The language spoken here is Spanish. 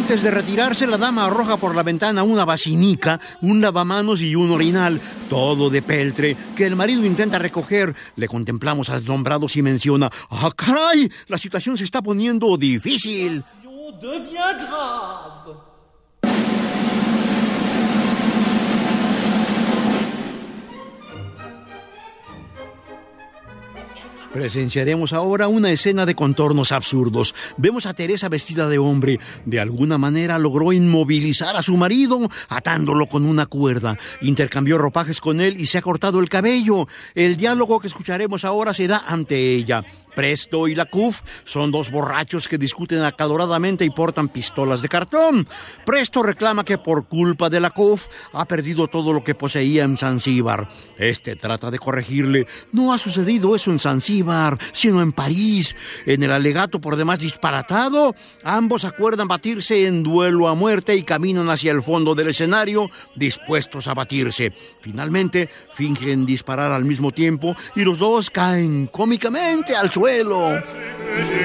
Antes de retirarse, la dama arroja por la ventana una basinica, un lavamanos y un orinal, todo de peltre, que el marido intenta recoger. Le contemplamos asombrados y menciona: ¡ah, caray! La situación se está poniendo difícil. Devient grave. Presenciaremos ahora una escena de contornos absurdos. Vemos a Teresa vestida de hombre. De alguna manera logró inmovilizar a su marido, atándolo con una cuerda. Intercambió ropajes con él y se ha cortado el cabello. El diálogo que escucharemos ahora se da ante ella. Presto y Lacuf son dos borrachos que discuten acaloradamente y portan pistolas de cartón. Presto reclama que por culpa de Lacuf ha perdido todo lo que poseía en Zanzíbar. Este trata de corregirle: no ha sucedido eso en Zanzíbar, sino en París. En el alegato por demás disparatado, ambos acuerdan batirse en duelo a muerte y caminan hacia el fondo del escenario, dispuestos a batirse. Finalmente, fingen disparar al mismo tiempo y los dos caen cómicamente al suelo.